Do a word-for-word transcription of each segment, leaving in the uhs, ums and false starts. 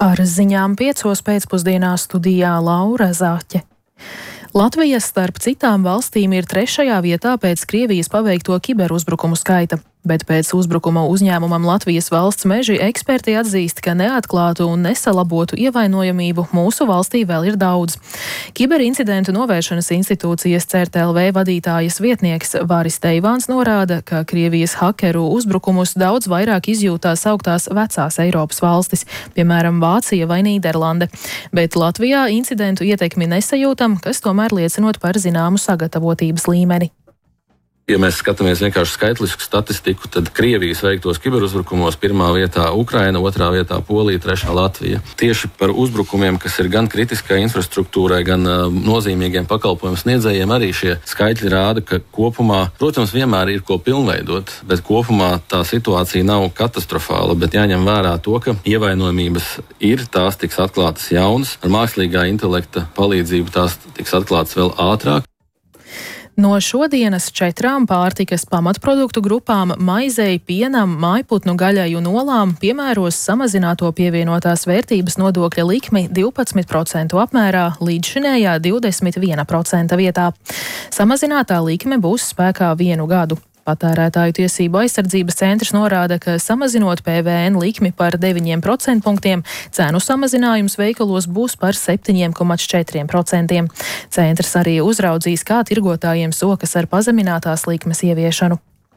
Ar ziņām piecos pēcpusdienā studijā Laura Zāķe. Latvija starp citām valstīm ir trešajā vietā pēc Krievijas paveikto kiberuzbrukumu skaita, bet pēc uzbrukuma uzņēmumam Latvijas valsts meži eksperti atzīst, ka neatklātu un nesalabotu ievainojamību mūsu valstī vēl ir daudz. Kiberincidentu novēršanas institūcijas C R T L V vadītājas vietnieks Vāris Teivāns norāda, ka Krievijas hakeru uzbrukumus daudz vairāk izjūtās augtās vecās Eiropas valstis, piemēram Vācija vai Nīderlande, bet Latvijā incidentu ietekmi nesajūtam, kas tomēr liecinot par zināmu sagatavotības līmeni. Ja mēs skatāmies vienkārši skaitlisku statistiku, tad Krievijas veiktos kiberuzbrukumos pirmā vietā Ukraina, otrā vietā Polija, trešā Latvija. Tieši par uzbrukumiem, kas ir gan kritiskai infrastruktūrai, gan uh, nozīmīgiem pakalpojumu sniedzējiem, arī šie skaitļi rāda, ka kopumā, protams, vienmēr ir ko pilnveidot, bet kopumā tā situācija nav katastrofāla, bet jāņem vērā to, ka ievainojamības ir, tās tiks atklātas jaunas, ar mākslīgā intelekta palīdzību tās tiks atklātas vēl ātrāk. No šodienas četrām pārtikas pamatproduktu grupām – maizei, pienam, mājputnu gaļai un olām – piemēros samazināto pievienotās vērtības nodokļa likmi divpadsmit procentu apmērā līdzšinējā divdesmit viena procenta vietā. Samazinātā likme būs spēkā vienu gadu. Patērētāju tiesību aizsardzības centrs norāda, ka samazinot P V N likmi par deviņiem procentpunktiem, cenu samazinājums veikalos būs par septiņiem komats četriem procentiem. Centrs arī uzraudzīs, kā tirgotājiem sokas ar pazeminātās likmes ieviešanu.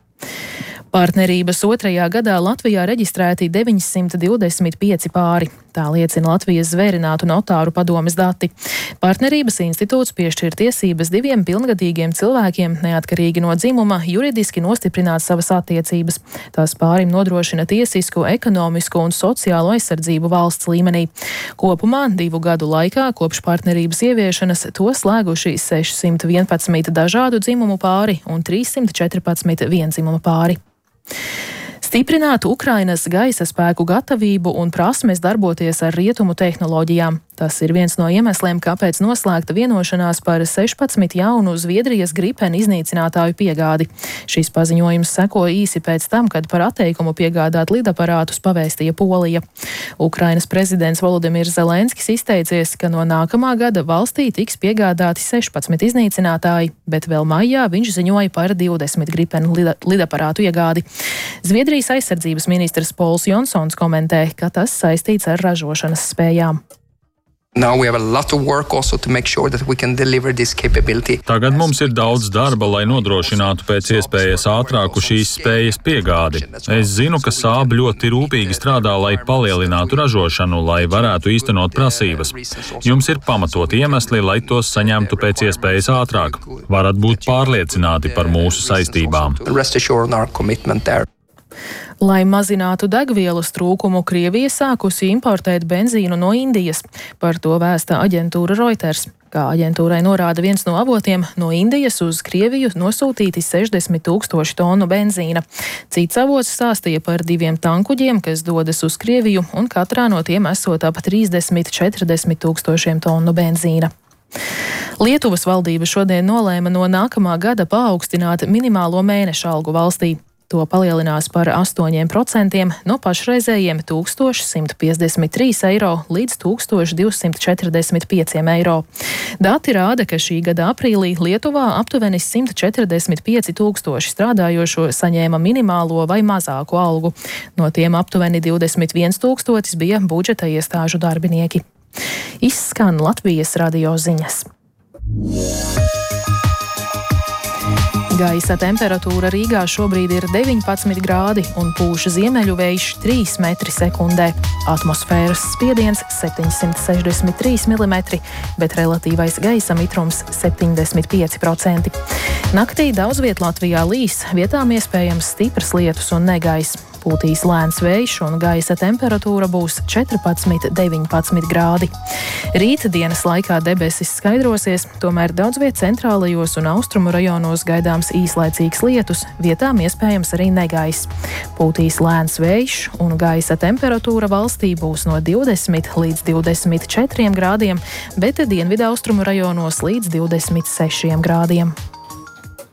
Partnerības otrajā gadā Latvijā reģistrēti deviņsimt divdesmit pieci pāri. Tā liecina Latvijas zvērinātu notāru padomes dati. Partnerības institūts piešķir tiesības diviem pilngadīgiem cilvēkiem, neatkarīgi no dzimuma, juridiski nostiprināt savas attiecības. Tās pārim nodrošina tiesisku, ekonomisku un sociālo aizsardzību valsts līmenī. Kopumā divu gadu laikā kopš partnerības ieviešanas to slēguši sešsimt vienpadsmit dažādu dzimumu pāri un trīssimt četrpadsmit viendzimuma pāri. Stiprināt Ukrainas gaisa spēku gatavību un prasmes darboties ar rietumu tehnoloģijām. Tas ir viens no iemesliem, kāpēc noslēgta vienošanās par sešpadsmit jaunu Zviedrijas Gripen iznīcinātāju piegādi. Šis paziņojums seko īsi pēc tam, kad par atteikumu piegādāt lidaparātus pavēstīja Polija. Ukrainas prezidents Volodimirs Zelenskis izteicies, ka no nākamā gada valstī tiks piegādāti sešpadsmit iznīcinātāji, bet vēl maijā viņš ziņoja par divdesmit Gripen lida, lidaparātu iegādi. Zviedrijas aizsardzības ministrs Pols Jonsons komentē, ka tas saistīts ar ražošanas spējām. Tagad mums ir daudz darba, lai nodrošinātu pēc iespējas ātrāku šīs spējas piegādi. Es zinu, ka Saab ļoti rūpīgi strādā, lai palielinātu ražošanu, lai varētu īstenot prasības. Jums ir pamatoti iemesli, lai tos saņemtu pēc iespējas ātrāk. Varat būt pārliecināti par mūsu saistībām. Lai mazinātu degvielas trūkumu, Krievija sākusi importēt benzīnu no Indijas. Par to vēsta aģentūra Reuters. Kā aģentūrai norāda viens no avotiem, no Indijas uz Krieviju nosūtīti sešdesmit tūkstoši tonu benzīna. Cits avots stāstīja par diviem tankuģiem, kas dodas uz Krieviju, un katrā no tiem esot ap trīsdesmit līdz četrdesmit tūkstošiem tonu benzīna. Lietuvas valdība šodien nolēma no nākamā gada paaugstināt minimālo mēneša algu valstī. To palielinās par astoņiem procentiem no pašreizējiem tūkstoš simt piecdesmit trīs eiro līdz tūkstoš divsimt četrdesmit pieci eiro. Dati rāda, ka šī gada aprīlī Lietuvā aptuveni simt četrdesmit pieci tūkstoši strādājošo saņēma minimālo vai mazāku algu. No tiem aptuveni divdesmit viens tūkstotis bija budžeta iestāžu darbinieki. Izskan Latvijas radio ziņas. Gaisa temperatūra Rīgā šobrīd ir deviņpadsmit grādi un pūš ziemeļu vējš trīs metri sekundē. Atmosfēras spiediens septiņsimt sešdesmit trīs milimetri, bet relatīvais gaisa mitrums septiņdesmit pieci procenti. Naktī daudz viet Latvijā līs, vietām iespējams stiprs lietus un negaiss. Pūtīs lēns vējš un gaisa temperatūra būs četrpadsmit līdz deviņpadsmit grādi. Rīta dienas laikā debesis skaidrosies, tomēr daudz viet centrālajos un austrumu rajonos gaidāms īslaicīgs lietus, vietām iespējams arī negaiss. Pūtīs lēns vējš un gaisa temperatūra valstī būs no divdesmit līdz divdesmit četriem grādiem, bet dienvidu austrumu rajonos līdz divdesmit sešiem grādiem.